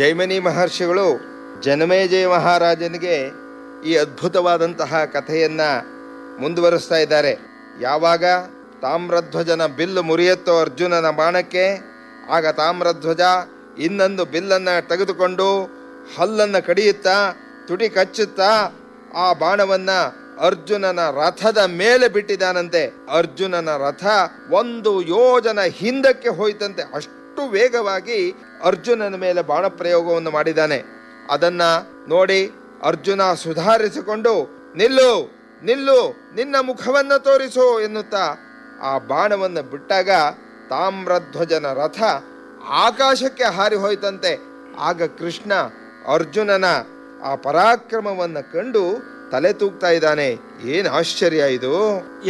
ಜೈಮಿನಿ ಮಹರ್ಷಿಗಳು ಜನಮೇಜಯ ಮಹಾರಾಜನಿಗೆ ಈ ಅದ್ಭುತವಾದಂತಹ ಕಥೆಯನ್ನ ಮುಂದುವರಿಸ್ತಾ ಇದ್ದಾರೆ. ಯಾವಾಗ ತಾಮ್ರಧ್ವಜನ ಬಿಲ್ಲು ಮುರಿಯತ್ತೋ ಅರ್ಜುನನ ಬಾಣಕ್ಕೆ, ಆಗ ತಾಮ್ರಧ್ವಜ ಇನ್ನೊಂದು ಬಿಲ್ಲನ್ನು ತೆಗೆದುಕೊಂಡು ಹಲ್ಲನ್ನು ಕಡಿಯುತ್ತಾ ತುಟಿ ಕಚ್ಚುತ್ತಾ ಆ ಬಾಣವನ್ನ ಅರ್ಜುನನ ರಥದ ಮೇಲೆ ಬಿಟ್ಟಿದ್ದಾನಂತೆ. ಅರ್ಜುನನ ರಥ 1 ಯೋಜನ ಹಿಂದಕ್ಕೆ ಹೋಯ್ತಂತೆ. ಅಷ್ಟು ವೇಗವಾಗಿ ಅರ್ಜುನನ ಮೇಲೆ ಬಾಣ ಪ್ರಯೋಗವನ್ನು ಮಾಡಿದ್ದಾನೆ. ಅದನ್ನ ನೋಡಿ ಅರ್ಜುನ ಸುಧಾರಿಸಿಕೊಂಡು ನಿಲ್ಲು ನಿಲ್ಲು, ನಿನ್ನ ಮುಖವನ್ನು ತೋರಿಸು ಎನ್ನುತ್ತಾ ಆ ಬಾಣವನ್ನು ಬಿಟ್ಟಾಗ ತಾಮ್ರಧ್ವಜನ ರಥ ಆಕಾಶಕ್ಕೆ ಹಾರಿ ಹೋಯ್ತಂತೆ. ಆಗ ಕೃಷ್ಣ ಅರ್ಜುನನ ಆ ಪರಾಕ್ರಮವನ್ನು ಕಂಡು ತಲೆ ತೂಗ್ತಾ ಇದ್ದಾನೆ. ಏನು ಆಶ್ಚರ್ಯ ಇದು!